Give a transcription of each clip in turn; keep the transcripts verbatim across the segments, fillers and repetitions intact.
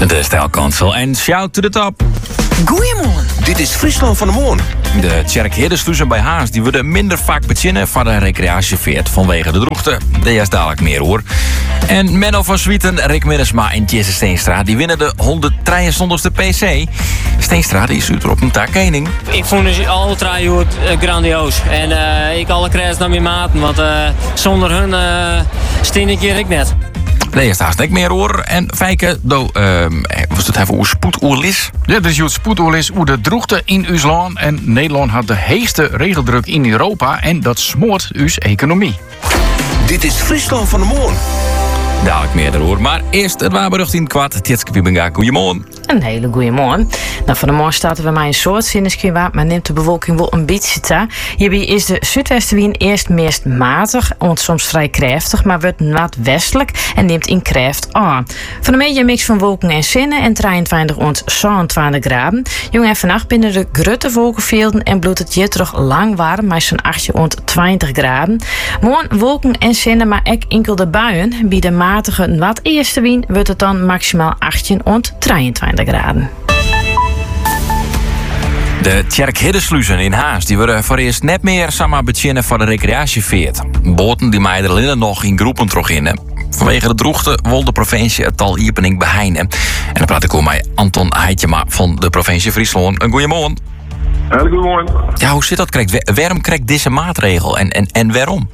De Stijlkansel en shout to the top. Goeiemorgen. Dit is Friesland van de Moorn. De Tjerk-Heerdesluizen bij Haas die worden minder vaak bezinnen van de recreatieveert vanwege de droogte. Daar is dadelijk meer hoor. En Menno van Swieten, Rick Minnesma en Jesse Steenstra die winnen de honderddrieënzestigste P C. Steenstra die is er op een taakkening. Ik vond het alle drie uh, grandioos. En uh, ik alle krijg naar mijn maten, want uh, zonder hun uh, steen ik hier ik net. Nee, er staat niks meer hoor. En Fijke, do, uh, was het even hoe spoedoorlis? Ja, er is het spoedoorlis hoe de droogte in uw land. En Nederland had de heegste regeldruk in Europa. En dat smoort uw economie. Dit is Friesland van de Moorn. Dadelijk meer hoor. Maar eerst het waarberucht in het kwad. Tjitske Piebenga, goeiemorgen. Een hele goeie morgen. Nou, van de morgen starten we maar een soort zinnenschijn, maar neemt de bewolking wel een beetje te. Hierbij is de zuidwestenwind eerst meest matig, en soms vrij krachtig, maar wordt wat westelijk en neemt in kracht aan. Van de media mix van wolken en zinnen en drieëntwintig rond zevenentwintig graden. Jong en vannacht binnen de grutte wolkenvelden en bloedt het hier terug lang warm, maar zo'n achtje rond twintig graden. Morgen wolken en zinnen, maar ook enkele buien. Bij de matige wat eerste wind wordt het dan maximaal achtje rond drieëntwintig graden. De Tjerk-Heerdesluizen in Haas die worden voor eerst net meer samen bezinnen voor de recreatieveert. Boten die meiden alleen nog in groepen terug in. Vanwege de droogte wil de provincie het tal iepening beheinen. En dan praat ik over met Anton Heitjema van de provincie Friesland. Een goeiemorgen. Hele goeiemorgen. Ja, hoe zit dat? Krijgt? Waarom krijgt deze maatregel en, en, en waarom?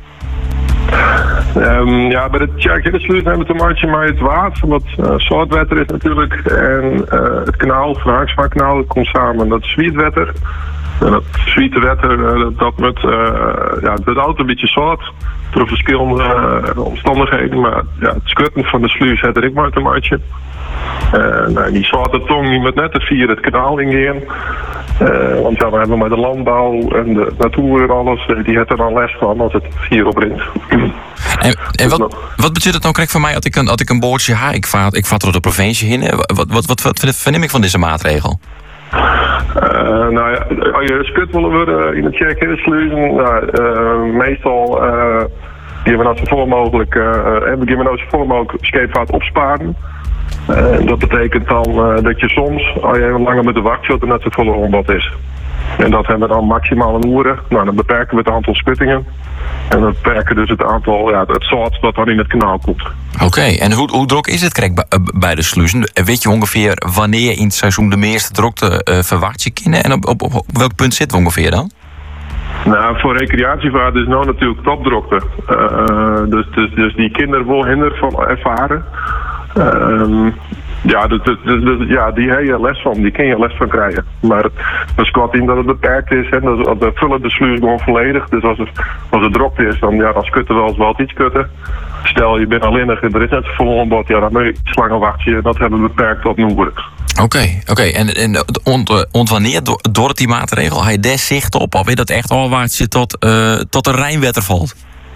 Um, ja, bij de Tjerk-Heerdesluizen hebben we te maken met het water, wat uh, zoutwetter is natuurlijk. En uh, het kanaal, het Verhaagsvaakkanaal, dat komt samen. Dat is zwietwetter. En dat zwietwetter, uh, dat, dat met uh, ja, het auto een beetje zout. Door verschillende uh, omstandigheden. Maar ja, het schutten van de sluis had er ik maar te maken. Uh, nou, die zwarte tong die moet net te vier het kanaal ingaan. Uh, want ja, we hebben maar de landbouw en de natuur en alles, uh, die heeft er dan les van als het hier opringt. En, en wat, wat betekent het nou krijg voor mij als ik een, als ik een bootje ha? Ik vaat, ik vaat er op de provincie in. Wat, wat, wat, wat verneem ik van deze maatregel? Uh, nou ja, als je skut willen worden in de Tjerk-Heerdesluizen, nou, uh, meestal uh, geven we nou zoveel mogelijk, uh, en we geven nou zoveel mogelijk scheepvaart opsparen. Uh, dat betekent dan uh, dat je soms, als je even langer met de wacht zit, er net zo volle ombod is. En dat hebben we dan maximaal een uren. Nou, dan beperken we het aantal sputtingen. En dan beperken dus het aantal, ja, het zout wat dan in het kanaal komt. Oké, okay. En hoe, hoe druk is het krijg bij de sluizen? Weet je ongeveer wanneer je in het seizoen de meeste drukte uh, verwacht je kennen? En op, op, op welk punt zitten we ongeveer dan? Nou, voor recreatievaart is nou natuurlijk topdrukte. Uh, dus, dus, dus die kinderen wel hinder van ervaren. Um, ja, dus, dus, dus, ja, die heb je les van, die kun je les van krijgen. Maar het squat in dat het beperkt is, en dat we vullen de sluis gewoon volledig. Dus als het, als het drokte is, dan, ja, dan skutten we wel eens wel iets kutten. Stel je bent alleenig en er is net zo vol aanbod, ja, dan moet je iets langer wachten. Dat hebben we beperkt tot een uur. Oké, okay, oké. Okay. En, en ont, ont wanneer door, door die maatregel, ga je daar zicht op? Of weet dat echt al waar je tot, uh, tot de Rijnwetter valt?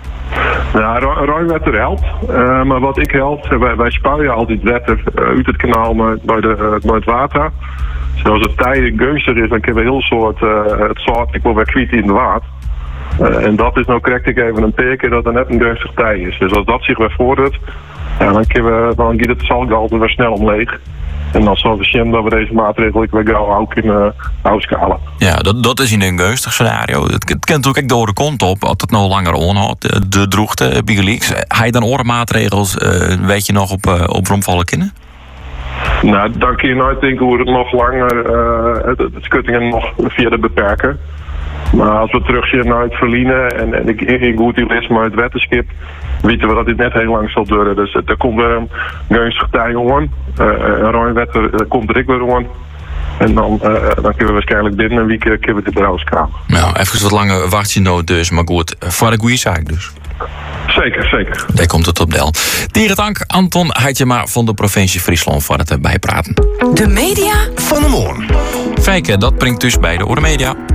Ja, Rijnwetter helpt. Uh, maar wat ik helpt, wij, wij spuien altijd wetter uh, uit het kanaal naar, naar, de, uh, naar het water. Dus als het tij gunstig is, dan kunnen we heel soort uh, het zout, ik wil weer kwijt in het water. Uh, en dat is nou correct ik even een teken dat er net een gunstig tij is. Dus als dat zich weer voordoet, ja, dan, we, dan gaat het zaltgehalte weer snel omleeg. En dan zal we zien dat we deze maatregel ik weer gauw ook in uh, uitschalen. Ja, dat, dat is in een gunstig scenario. Het, het kan natuurlijk ook door de kont op, als het nou langer onhoudt, de, de droogte, Bigelieks. Ga je dan andere maatregels, uh, weet je nog, op, uh, op romvallen kunnen? Nou, dan kun je nooit denken hoe het nog langer, uh, het, het schuttingen nog verder beperken. Maar als we terugzien naar het verliezen en, en ik in goed utilise uit het wetterschip, weten we dat dit net heel lang zal duren. Dus er komt weer een gunstig tij aan. Uh, een Rijnwetter komt er ik weer aan. En dan, uh, dan kunnen we waarschijnlijk binnen een week kunnen we dit eruit kraan. Nou, even wat langer wacht je nood dus, maar goed, voor de goede zaak dus. Zeker, zeker. Daar komt het op del. Dieren dank, Anton Heitjema van de provincie Friesland voor het bijpraten. De media van de Moorn. Fijke, dat brengt dus bij de Oormedia.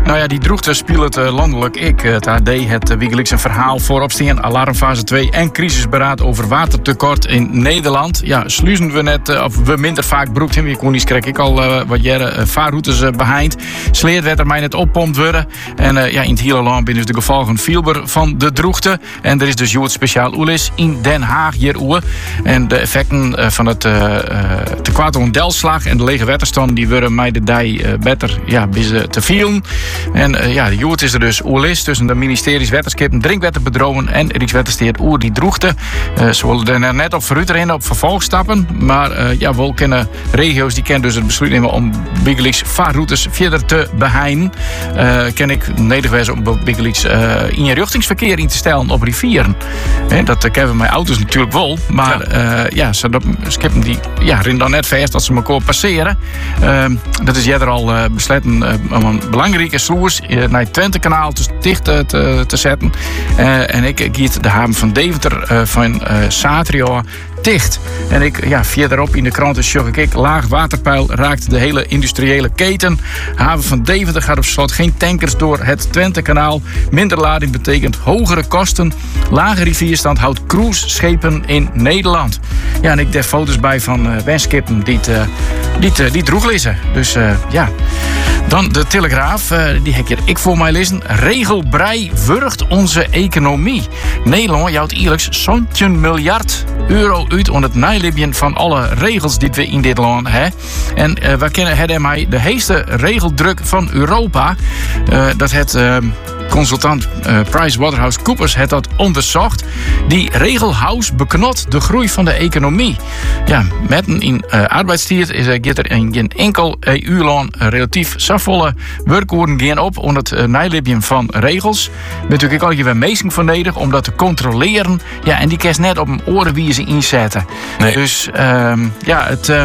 Nou ja, die droegte speelt het uh, landelijk. Ik, het A D, het uh, Wikileaks een verhaal voorop staan. Alarmfase twee en crisisberaad over watertekort in Nederland. Ja, sluizen we net, uh, of we minder vaak beroept hebben. Ik kon niet krijg ik al uh, wat jaren uh, vaarroutes uh, behind. Sleert werd er mij net oppompt worden. En uh, ja, in het hele land binnen dus de gevolgen vielber van de droegte. En er is dus het speciaal oelis in Den Haag hierover. En de effecten uh, van het uh, uh, te kwaad delslag en de lege waterstand die worden mij de dij uh, beter ja, te vielen. En uh, ja, de jood is er dus oerlis tussen de ministeries Wetterskip, Drinkwetterbedrogen en Rijkswettersteert oer die droegte. Uh, ze willen er net op vooruit rennen op vervolgstappen. Maar uh, ja, wel kennen regio's die kennen dus het besluit nemen om Wikileaks vaarroutes verder te beheinen. Uh, ken ik nederwijs om Wikileaks uh, inrichtingsverkeer in te stellen op rivieren. He, dat uh, kennen mijn auto's natuurlijk wel. Maar ja, uh, ja ze skippen die ja, rennen dan net vast dat ze elkaar passeren. Uh, dat is jij er al uh, besloten uh, om een belangrijke sloers uh, naar het Twente-kanaal te dicht uh, te, te zetten. Uh, en ik giet de haven van Deventer uh, van uh, Satrio dicht. En ik, ja, verderop in de kranten zag ik, laag waterpeil raakt de hele industriële keten. Haven van Deventer gaat op slot, geen tankers door het Twente-kanaal. Minder lading betekent hogere kosten. Lage rivierstand houdt cruiseschepen in Nederland. Ja, en ik def foto's bij van uh, wenskippen die het uh, die, uh, die droeg lezen. Dus uh, ja. Dan de Telegraaf, uh, die heb ik voor mij lezen. Regelbrei wurgt onze economie. Nederland jouwt eerlijks zo'n miljard euro uit om het nijlibjen van alle regels die we in dit land hebben. En uh, we kennen het mij de heeste regeldruk van Europa. Uh, dat het uh, consultant uh, PricewaterhouseCoopers het dat onderzocht. Die regelhuis beknot de groei van de economie. Ja, met een in uh, arbeidstijd is er, er in geen enkel E U-land relatief zoveel werkwoorden gaan op onder het uh, nijlibjen van regels. Natuurlijk al je weer meesting voor nodig om dat te controleren. Ja, en die kerst net op een oren wie ze inzetten. Nee. Dus uh, ja, het, uh,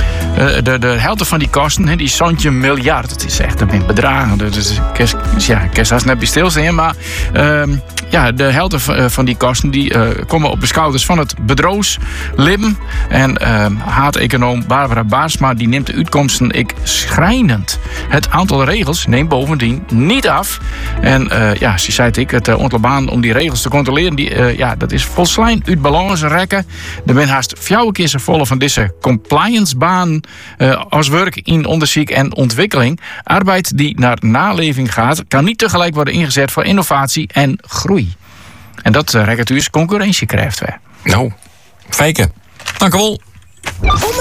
de, de helft van die kosten, he, die zontje miljard, het is echt een bedragen. Dus kerst, ja, kerst had net bij stilstaan, maar uh, ja, de helft van die kosten die uh, komen op de schouders van het bedrijfsleven. En uh, haateconoom Barbara Baarsma die neemt de uitkomsten ik schrijnend. Het aantal regels neemt bovendien niet af. En uh, ja, ze zei ik, het uh, ontloopbaan om die regels te controleren, die, uh, ja, dat is volslijn uit balans rekken. Er ben haast vier keer zo volle van deze compliancebaan uh, als werk in onderzoek en ontwikkeling. Arbeid die naar naleving gaat, kan niet tegelijk worden ingezet voor innovatie en groei. En dat uh, rekken dus concurrentie krijgt we. Nou, fake. Dank u wel.